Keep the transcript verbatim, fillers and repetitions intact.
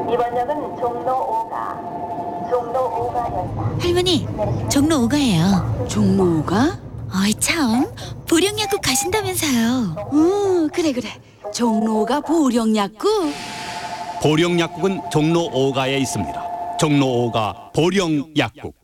이번 역은 종로 오가, 종로 오가역이다. 할머니, 종로 오가예요. 종로가? 어이 참, 보령약국 가신다면서요. 응, 그래 그래. 종로가 보령약국. 보령약국은 종로 오가에 있습니다. 종로 오가 보령약국.